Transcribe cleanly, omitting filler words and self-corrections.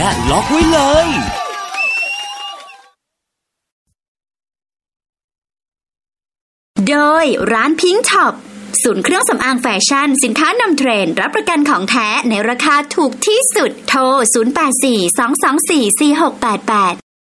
นี้ล็อกไว้เลยโดยร้านพิงค์ช็อปศูนย์เครื่องสำอางแฟชั่นสินค้านำเทรนด์รับประกันของแท้ในราคาถูกที่สุดโทร 0842244688